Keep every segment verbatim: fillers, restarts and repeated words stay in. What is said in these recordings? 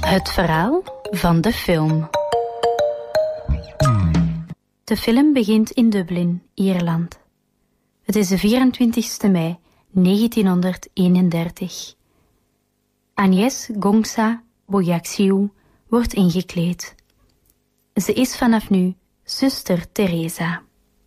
Het verhaal van de film. De film begint in Dublin, Ierland. Het is de vierentwintigste mei negentienhonderdeenendertig. Agnes Gongsa Boyaxiu wordt ingekleed. Ze is vanaf nu zuster Teresa.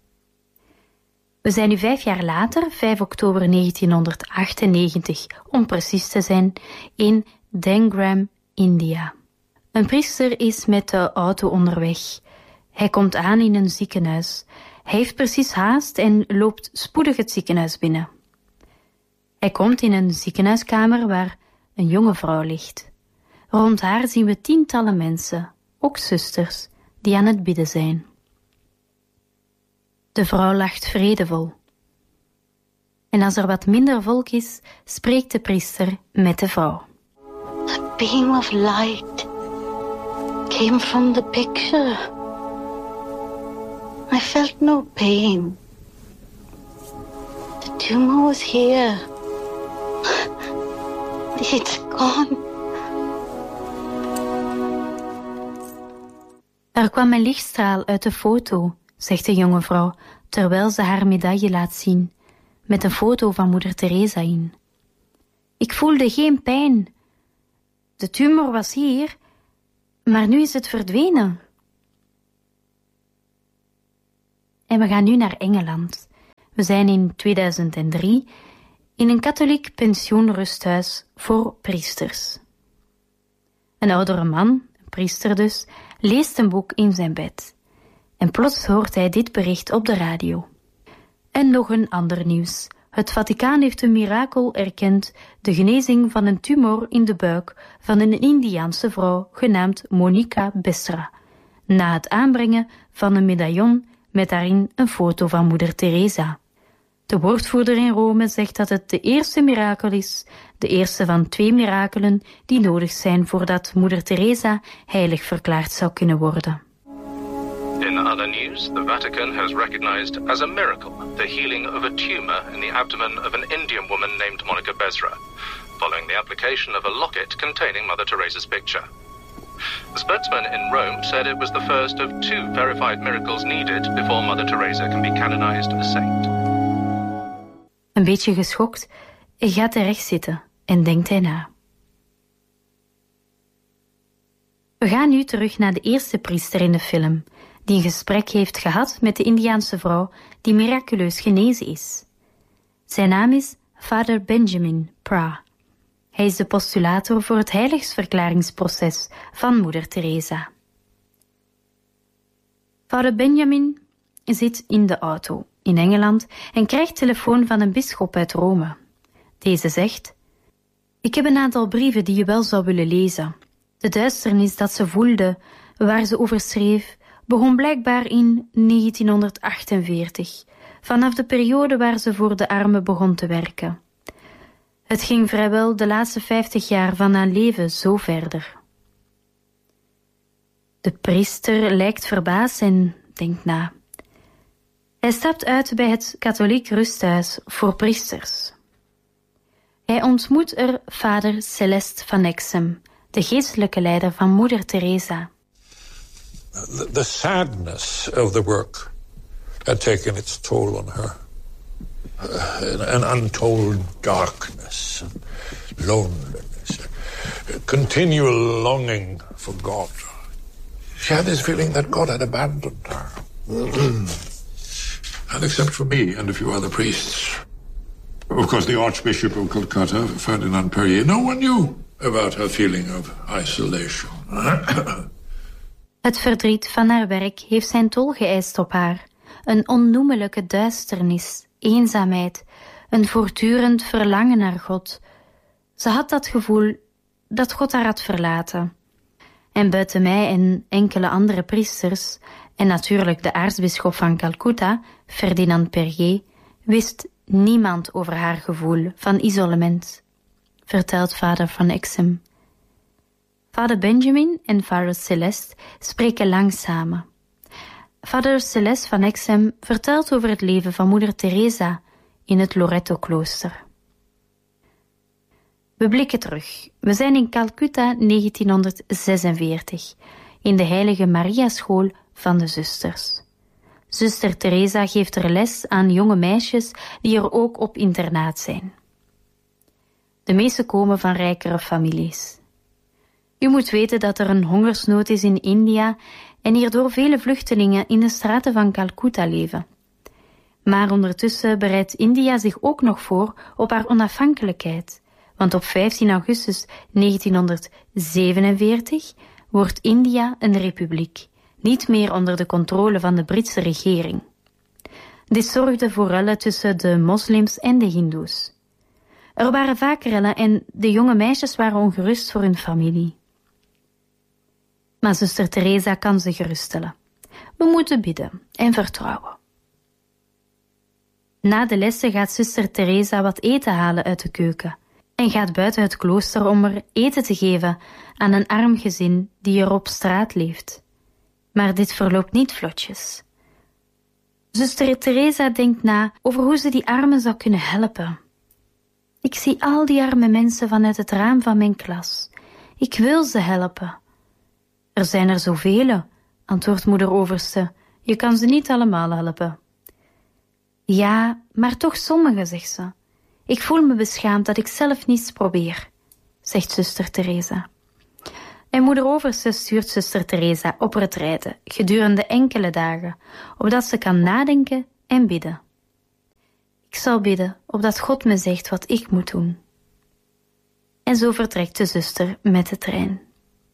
We zijn nu vijf jaar later, vijf oktober negentienhonderdachtennegentig, om precies te zijn, in Dangram, India. Een priester is met de auto onderweg. Hij komt aan in een ziekenhuis. Hij heeft precies haast en loopt spoedig het ziekenhuis binnen. Hij komt in een ziekenhuiskamer waar een jonge vrouw ligt. Rond haar zien we tientallen mensen, ook zusters, die aan het bidden zijn. De vrouw lacht vredevol. En als er wat minder volk is, spreekt de priester met de vrouw. A beam of light came from the picture. I felt no pain. The tumor was here. It's gone. Er kwam een lichtstraal uit de foto, zegt de jonge vrouw, terwijl ze haar medaille laat zien, met een foto van moeder Teresa in. Ik voelde geen pijn. De tumor was hier, maar nu is het verdwenen. En we gaan nu naar Engeland. We zijn in tweeduizend drie in een katholiek pensioenrusthuis voor priesters. Een oudere man, een priester dus, leest een boek in zijn bed. En plots hoort hij dit bericht op de radio. En nog een ander nieuws. Het Vaticaan heeft een mirakel erkend, de genezing van een tumor in de buik van een Indiaanse vrouw genaamd Monica Besra, na het aanbrengen van een medaillon met daarin een foto van moeder Teresa. De woordvoerder in Rome zegt dat het de eerste mirakel is, de eerste van twee mirakelen die nodig zijn voordat moeder Teresa heilig verklaard zou kunnen worden. In other news, the Vatican has recognized as a miracle the healing of a tumor in the abdomen of an Indian woman named Monica Besra, following the application of a locket containing Mother Teresa's picture. The spokesman in Rome said it was the first of two verified miracles needed before Mother Teresa can be canonized a saint. Een beetje geschokt gaat hij recht zitten en denkt hij na. We gaan nu terug naar de eerste priester in de film, die een gesprek heeft gehad met de Indiaanse vrouw die miraculeus genezen is. Zijn naam is Vader Benjamin Pra. Hij is de postulator voor het heiligsverklaringsproces van moeder Teresa. Vader Benjamin zit in de auto in Engeland en krijgt telefoon van een bisschop uit Rome. Deze zegt: ik heb een aantal brieven die je wel zou willen lezen. De duisternis dat ze voelde, waar ze over schreef, begon blijkbaar in negentienhonderdachtenveertig, vanaf de periode waar ze voor de armen begon te werken. Het ging vrijwel de laatste vijftig jaar van haar leven zo verder. De priester lijkt verbaasd en denkt na. Hij stapt uit bij het katholiek rusthuis voor priesters. Hij ontmoet er vader Celeste van Exem, de geestelijke leider van moeder Teresa. The, the sadness of the work had taken its toll on her. Uh, an untold darkness, and loneliness, a continual longing for God. She had this feeling that God had abandoned her. And except for me and a few other priests. Of course, the Archbishop of Calcutta, Ferdinand Perrier, no one knew about her feeling of isolation. Het verdriet van haar werk heeft zijn tol geëist op haar. Een onnoemelijke duisternis, eenzaamheid, een voortdurend verlangen naar God. Ze had dat gevoel dat God haar had verlaten. En buiten mij en enkele andere priesters, en natuurlijk de aartsbisschop van Calcutta, Ferdinand Perrier, wist niemand over haar gevoel van isolement, vertelt vader van Exem. Vader Benjamin en vader Celeste spreken lang samen. Vader Celeste van Exem vertelt over het leven van moeder Teresa in het Loreto-klooster. We blikken terug. We zijn in Calcutta negentienhonderdzesenveertig, in de Heilige Maria School van de zusters. Zuster Teresa geeft er les aan jonge meisjes die er ook op internaat zijn. De meeste komen van rijkere families. U moet weten dat er een hongersnood is in India en hierdoor vele vluchtelingen in de straten van Calcutta leven. Maar ondertussen bereidt India zich ook nog voor op haar onafhankelijkheid, want op vijftien augustus negentienhonderdzevenenveertig wordt India een republiek, niet meer onder de controle van de Britse regering. Dit zorgde voor rellen tussen de moslims en de hindoes. Er waren vaak rellen en de jonge meisjes waren ongerust voor hun familie. Maar zuster Teresa kan ze geruststellen. We moeten bidden en vertrouwen. Na de lessen gaat zuster Teresa wat eten halen uit de keuken en gaat buiten het klooster om er eten te geven aan een arm gezin die er op straat leeft. Maar dit verloopt niet vlotjes. Zuster Teresa denkt na over hoe ze die armen zou kunnen helpen. Ik zie al die arme mensen vanuit het raam van mijn klas. Ik wil ze helpen. Er zijn er zoveel, antwoordt moeder overste. Je kan ze niet allemaal helpen. Ja, maar toch sommigen, zegt ze. Ik voel me beschaamd dat ik zelf niets probeer, zegt zuster Teresa. En moeder overste stuurt zuster Teresa op retraite gedurende enkele dagen, opdat ze kan nadenken en bidden. Ik zal bidden, opdat God me zegt wat ik moet doen. En zo vertrekt de zuster met de trein.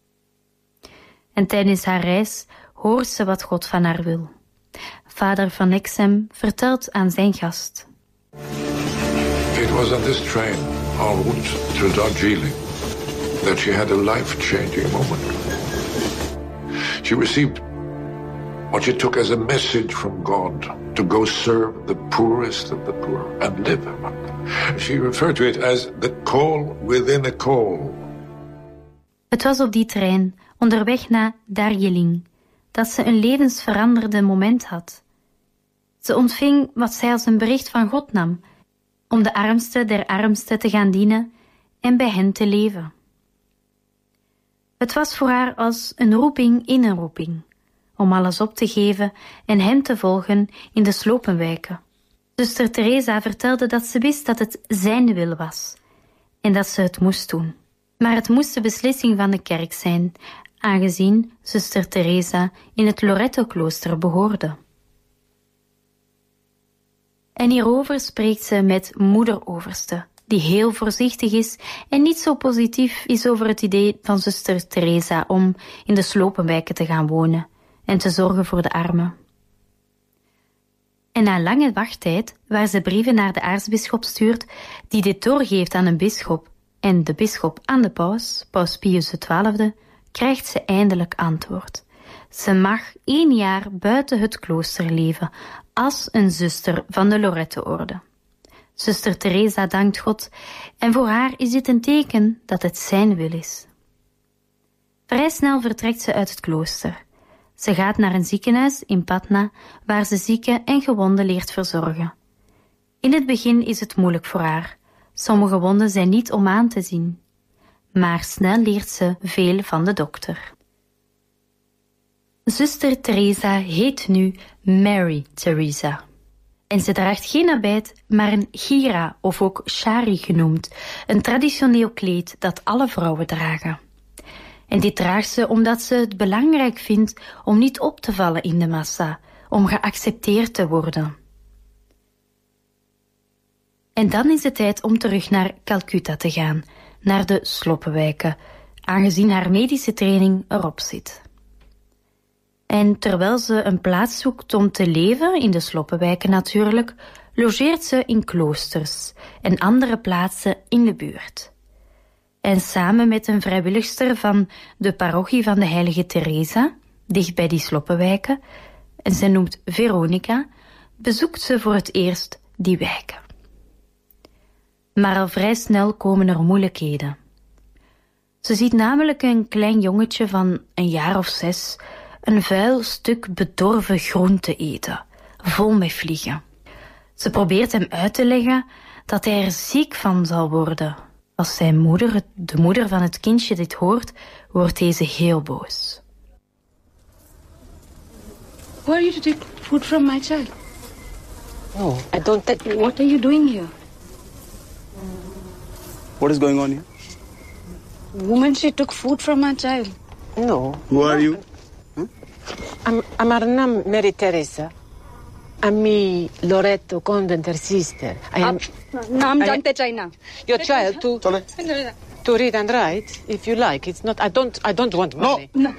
En tijdens haar reis hoort ze wat God van haar wil. Vader van Exem vertelt aan zijn gast. It was on this train, en route to Darjeeling, that she had a life-changing moment. She received what she took as a message from God to go serve the poorest of the poor and live among them. She referred to it as the call within a call. Het was op die trein, onderweg naar Darjeeling, dat ze een levensveranderde moment had. Ze ontving wat zij als een bericht van God nam, om de armste der armsten te gaan dienen en bij hen te leven. Het was voor haar als een roeping in een roeping, om alles op te geven en hen te volgen in de slopenwijken. Zuster Teresa vertelde dat ze wist dat het zijn wil was en dat ze het moest doen. Maar het moest de beslissing van de kerk zijn, aangezien zuster Teresa in het Loretto-klooster behoorde. En hierover spreekt ze met moeder overste, die heel voorzichtig is en niet zo positief is over het idee van zuster Teresa om in de slopenwijken te gaan wonen en te zorgen voor de armen. En na lange wachttijd, waar ze brieven naar de aartsbisschop stuurt, die dit doorgeeft aan een bisschop en de bisschop aan de paus, paus Pius de twaalfde, krijgt ze eindelijk antwoord. Ze mag één jaar buiten het klooster leven, als een zuster van de Loretto-orde. Zuster Teresa dankt God en voor haar is dit een teken dat het zijn wil is. Vrij snel vertrekt ze uit het klooster. Ze gaat naar een ziekenhuis in Patna, waar ze zieken en gewonden leert verzorgen. In het begin is het moeilijk voor haar. Sommige wonden zijn niet om aan te zien. Maar snel leert ze veel van de dokter. Zuster Teresa heet nu Mary Teresa. En ze draagt geen abijt, maar een gira of ook shari genoemd, een traditioneel kleed dat alle vrouwen dragen. En dit draagt ze omdat ze het belangrijk vindt om niet op te vallen in de massa, om geaccepteerd te worden. En dan is het tijd om terug naar Calcutta te gaan, naar de sloppenwijken, aangezien haar medische training erop zit. En terwijl ze een plaats zoekt om te leven, in de sloppenwijken natuurlijk, logeert ze in kloosters en andere plaatsen in de buurt. En samen met een vrijwilligster van de parochie van de Heilige Teresa, dicht bij die sloppenwijken, en zij noemt Veronica, bezoekt ze voor het eerst die wijken. Maar al vrij snel komen er moeilijkheden. Ze ziet namelijk een klein jongetje van een jaar of zes een vuil stuk bedorven groente eten, vol met vliegen. Ze probeert hem uit te leggen dat hij er ziek van zal worden. Als zijn moeder, de moeder van het kindje, dit hoort, wordt deze heel boos. Who are you to take food from my child? No, I don't take... What are you doing here? What is going on here? Woman, she took food from my child. No. Who are you? Huh? I'm, I'm Arnam Mary Teresa. I'm me, Loretto, convent, her sister. I am... Naam I- jante China. Your child to... Chale. To read and write, if you like. It's not... I don't... I don't want money. No.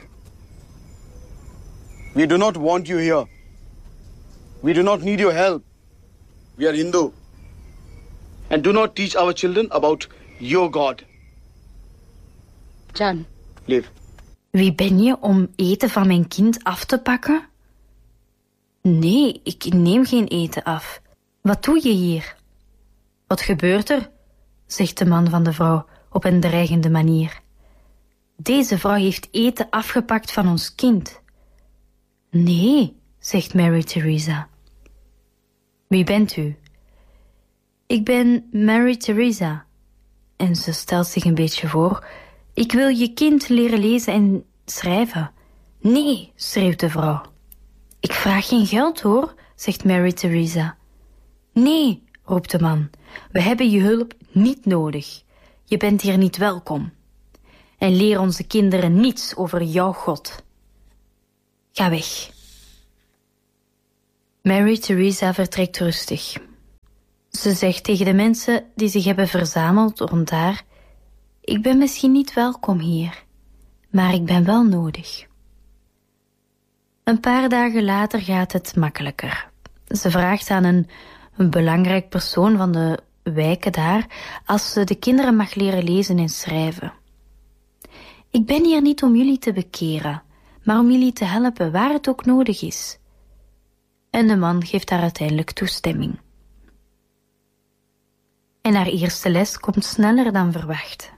We do not want you here. We do not need your help. We are Hindu. And do not teach our children about your God. Jan. Leave. Wie ben je om eten van mijn kind af te pakken? Nee, ik neem geen eten af. Wat doe je hier? Wat gebeurt er? Zegt de man van de vrouw op een dreigende manier. Deze vrouw heeft eten afgepakt van ons kind. Nee, zegt Mary Teresa. Wie bent u? Ik ben Mary Teresa. En ze stelt zich een beetje voor. Ik wil je kind leren lezen en schrijven. Nee, schreeuwt de vrouw. Ik vraag geen geld hoor, zegt Mary Teresa. Nee, roept de man. We hebben je hulp niet nodig. Je bent hier niet welkom. En leer onze kinderen niets over jouw God. Ga weg. Mary Teresa vertrekt rustig. Ze zegt tegen de mensen die zich hebben verzameld rond haar: ik ben misschien niet welkom hier, maar ik ben wel nodig. Een paar dagen later gaat het makkelijker. Ze vraagt aan een, een belangrijk persoon van de wijken daar als ze de kinderen mag leren lezen en schrijven. Ik ben hier niet om jullie te bekeren, maar om jullie te helpen waar het ook nodig is. En de man geeft haar uiteindelijk toestemming. En haar eerste les komt sneller dan verwacht.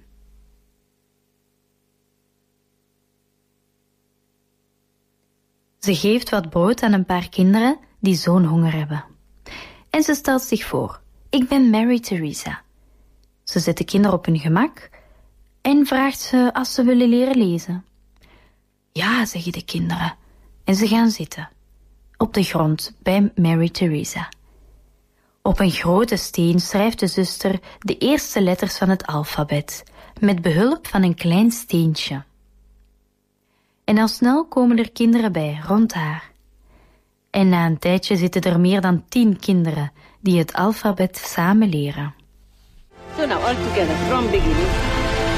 Ze geeft wat brood aan een paar kinderen die zo'n honger hebben. En ze stelt zich voor: ik ben Mary Teresa. Ze zet de kinderen op hun gemak en vraagt ze als ze willen leren lezen. Ja, zeggen de kinderen. En ze gaan zitten. Op de grond bij Mary Teresa. Op een grote steen schrijft de zuster de eerste letters van het alfabet, met behulp van een klein steentje. En al snel komen er kinderen bij, rond haar. En na een tijdje zitten er meer dan tien kinderen die het alfabet samen leren. So now, all together, from beginning.